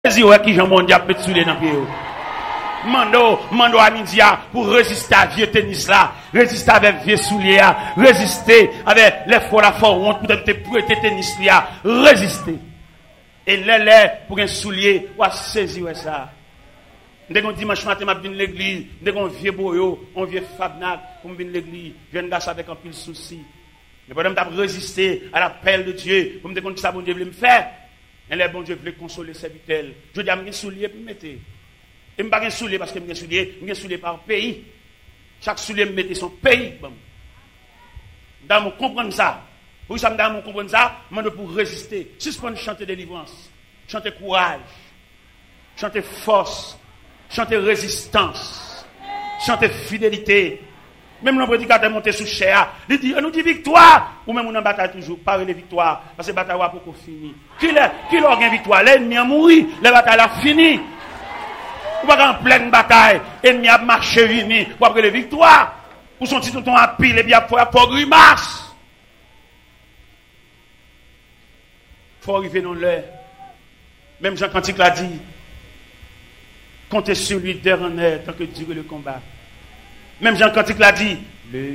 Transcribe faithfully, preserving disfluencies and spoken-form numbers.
Si ouais qui Jean Mondial peut souler dans pied. Mando, mando à midi pour résister à vieux tennis là, résister avec vieux souliers, résister avec les fois la fois honte pour te prêter tennis là, résister. Et les les pour un soulier ou à saisir ça. Dès qu'on dimanche matin m'a venir l'église, dès qu'on vieux boyo, on vieux fabnac pour venir l'église, jeune gars avec un pile souci. Mais pendant que résister à l'appel de Dieu, pour me dire que ça bon Dieu veut me faire. Et les bon Dieu veut consoler ses serviteurs. Je dis à mes souliers pour mettre. Et je ne pas un soulier parce que je soulier, je soulier par pays. Chaque soulier me mette son pays. Dans mon comprendre ça. Pour ça, dans mon comprendre ça, je pour résister. Suspendre chanter délivrance, chanter courage, chanter force, chanter résistance, chanter fidélité. Même le prédicateur monté sous chair, il dit, on nous dit victoire, ou même on en bataille toujours, parler de victoire, parce que la bataille va pour finir. Qui l'a, qui l'a gagné victoire? L'ennemi a mouru, la bataille a fini. Ou pas en pleine bataille, l'ennemi a marché fini, ou après la victoire, ou son petit tonton a pile, et bien pour pour grimace. Faut arriver dans l'heure. Même Jean Cantique l'a dit, comptez sur lui d'heure en heure, tant que dure le combat. Même Jean Cantique l'a dit,